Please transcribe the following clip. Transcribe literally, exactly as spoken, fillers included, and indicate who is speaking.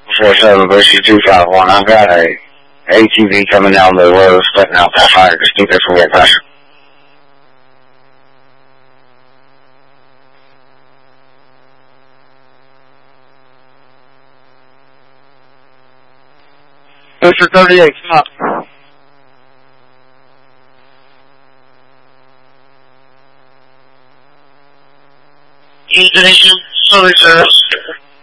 Speaker 1: four seven Bushy two five one. I've got a A T V coming down the road, letting out that fire extinguisher from your pressure.
Speaker 2: Mister thirty-eight, stop.
Speaker 1: Ignition, sorry, sir.